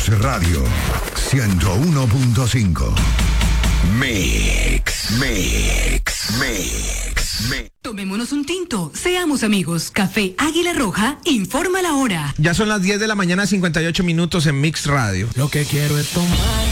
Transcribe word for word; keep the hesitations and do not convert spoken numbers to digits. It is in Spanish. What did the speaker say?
Mix Radio ciento uno punto cinco. Mix, Mix, Mix, Mix. Tomémonos un tinto, seamos amigos. Café Águila Roja informa la hora. Ya son las diez de la mañana, cincuenta y ocho minutos en Mix Radio. Lo que quiero es tomar